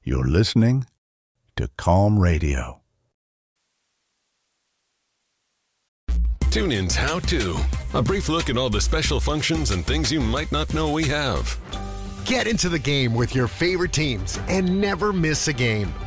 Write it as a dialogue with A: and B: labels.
A: You're listening to Calm Radio.
B: TuneIn's How To. A brief look at all the special functions and things you might not know we have.
C: Get into the game with your favorite teams and never miss a game.